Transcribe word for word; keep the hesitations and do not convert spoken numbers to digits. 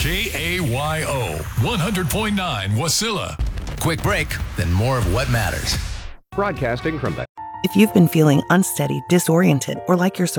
K A Y O, one hundred point nine Wasilla. Quick break, then more of what matters. Broadcasting from the If you've been feeling unsteady, disoriented, or like you're